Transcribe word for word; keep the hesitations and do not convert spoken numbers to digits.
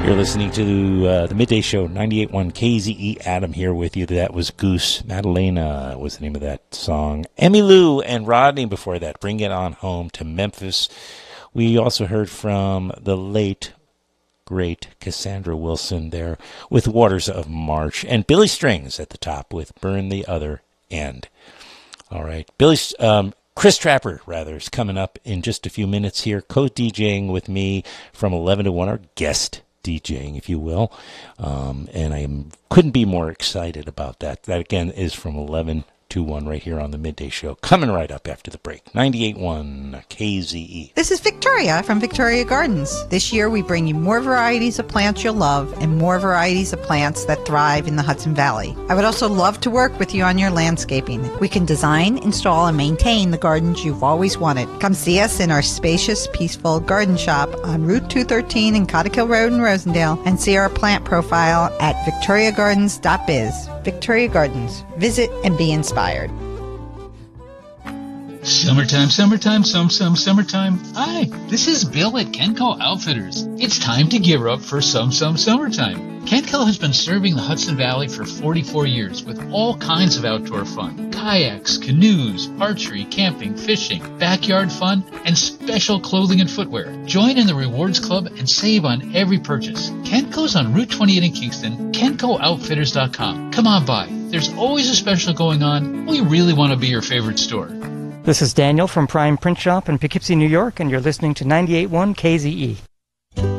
You're listening to uh, the Midday Show, ninety-eight point one K Z E. Adam here with you. That was Goose. Madalena was the name of that song. Emmylou and Rodney before that. Bring It On Home to Memphis. We also heard from the late, great Cassandra Wilson there with Waters of March. And Billy Strings at the top with Burn the Other End. All right. Billy, um, Chris Trapper, rather, is coming up in just a few minutes here, co-DJing with me from eleven to one, our guest DJing, if you will. Um, and I am, couldn't be more excited about that. That, again, is from eleven to one right here on the Midday Show. Coming right up after the break. ninety-eight point one K Z E. This is Victoria from Victoria Gardens. This year we bring you more varieties of plants you'll love and more varieties of plants that thrive in the Hudson Valley. I would also love to work with you on your landscaping. We can design, install, and maintain the gardens you've always wanted. Come see us in our spacious, peaceful garden shop on Route two thirteen in Cottikill Road in Rosendale and see our plant profile at victoria gardens dot biz. Victoria Gardens. Visit and be inspired. Summertime, summertime, some, some, summertime. Hi, this is Bill at Kenco Outfitters. It's time to gear up for some, some, summertime. Kenco has been serving the Hudson Valley for forty-four years with all kinds of outdoor fun. Kayaks, canoes, archery, camping, fishing, backyard fun, and special clothing and footwear. Join in the Rewards Club and save on every purchase. Kenco's on Route twenty-eight in Kingston, kenco outfitters dot com. Come on by. There's always a special going on. We really want to be your favorite store. This is Daniel from Prime Print Shop in Poughkeepsie, New York, and you're listening to ninety-eight point one K Z E.